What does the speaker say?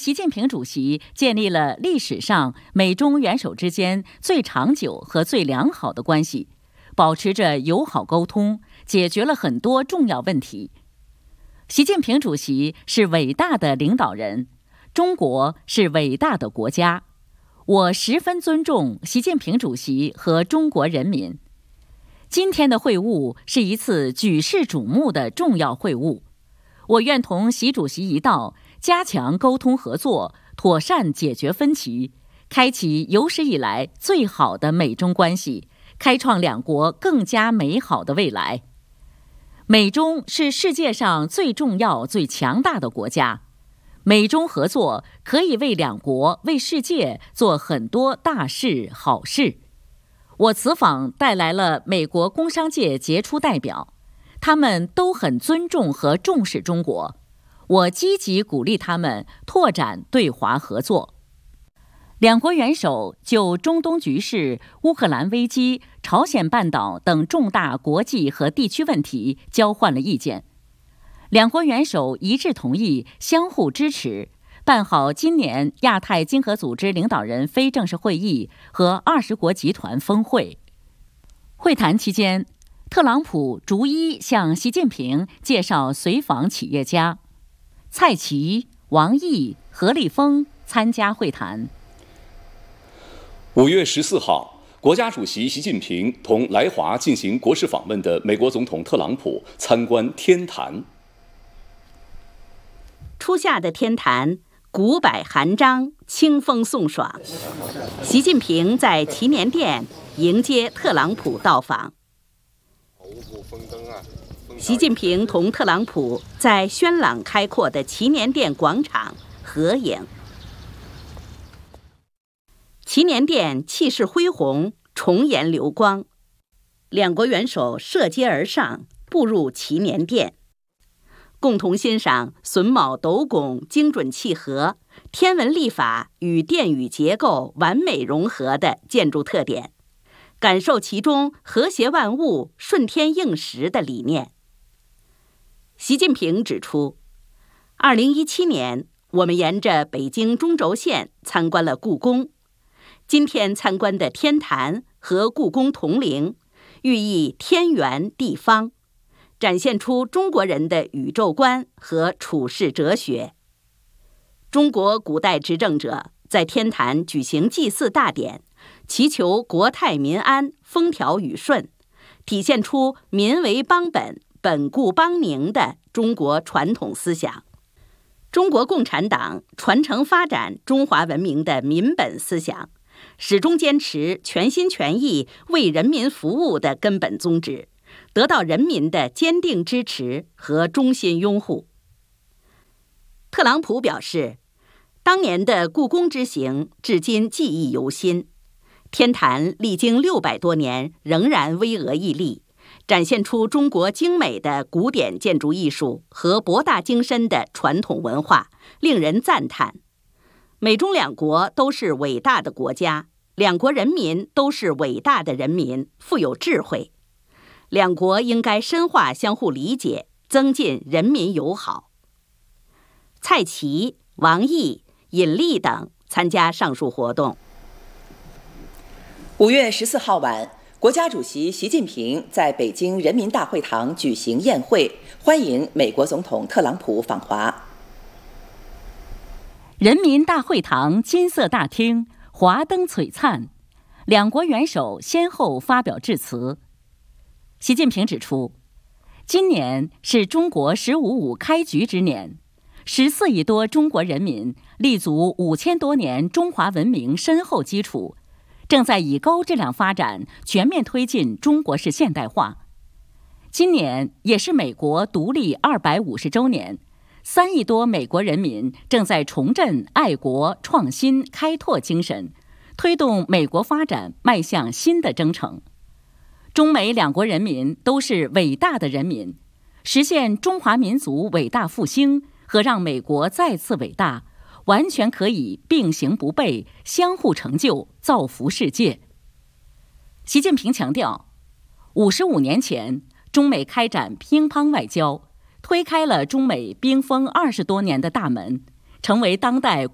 习近平主席建立了历史上美中元首之间最长久和最良好的关系，保持着友好沟通，解决了很多重要问题。习近平主席是伟大的领导人，中国是伟大的国家。我十分尊重习近平主席和中国人民。今天的会晤是一次举世瞩目的重要会晤，我愿同习主席一道，加强沟通合作，妥善解决分歧，开启有史以来最好的美中关系，开创两国更加美好的未来。美中是世界上最重要、最强大的国家，美中合作可以为两国、为世界做很多大事、好事。我此访带来了美国工商界杰出代表，他们都很尊重和重视中国，我积极鼓励他们拓展对华合作。两国元首就中东局势、乌克兰危机、朝鲜半岛等重大国际和地区问题交换了意见。两国元首一致同意相互支持，办好今年亚太经合组织领导人非正式会议和20国集团峰会。会谈期间，特朗普逐一向习近平介绍随访企业家，蔡奇、王毅、何立峰参加会谈。 5月14号，国家主席习近平同来华进行国事访问的美国总统特朗普参观天坛。 初夏的天坛，古柏含章，清风送爽。习近平在祈年殿迎接特朗普到访。习近平同特朗普在轩朗开阔的祈年殿广场合影。祈年殿气势恢宏，重颜流光，两国元首涉阶而上，步入祈年殿，共同欣赏榫卯斗拱精准契合、天文历法与殿宇结构完美融合的建筑特点，感受其中和谐万物、顺天应时的理念。习近平指出，2017年我们沿着北京中轴线参观了故宫，今天参观的天坛和故宫同龄，寓意天圆地方，展现出中国人的宇宙观和处世哲学。中国古代执政者在天坛举行祭祀大典，祈求国泰民安、风调雨顺，体现出民为邦本、本固邦宁的中国传统思想。中国共产党传承发展中华文明的民本思想，始终坚持全心全意为人民服务的根本宗旨，得到人民的坚定支持和衷心拥护。特朗普表示，当年的故宫之行至今记忆犹新，天坛历经600多年仍然巍峨屹立，展现出中国精美的古典建筑艺术和博大精深的传统文化，令人赞叹。美中两国都是伟大的国家，两国人民都是伟大的人民，富有智慧。两国应该深化相互理解，增进人民友好。蔡奇、王毅、尹力等参加上述活动。 5月14号晚，国家主席习近平在北京人民大会堂举行宴会，欢迎美国总统特朗普访华。 人民大会堂金色大厅华灯璀璨，两国元首先后发表致辞。习近平指出，今年是中国“15+5”开局之年，14亿多中国人民立足5000多年中华文明深厚基础，正在以高质量发展全面推进中国式现代化。今年也是美国独立250周年，3亿多美国人民正在重振爱国、创新、开拓精神，推动美国发展迈向新的征程。中美两国人民都是伟大的人民，实现中华民族伟大复兴和让美国再次伟大，完全可以并行不悖，相互成就，造福世界。习近平强调，55年前，中美开展乒乓外交，推开了中美冰封20多年的大门，成为当代